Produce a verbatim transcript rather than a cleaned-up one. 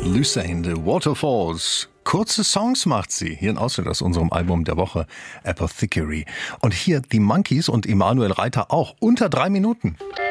Lucene, The Waterfalls. Kurze Songs macht sie. Hier ein Ausschnitt aus unserem Album der Woche, Apothecary. Und hier die Monkeys und Emanuel Reiter auch unter drei Minuten.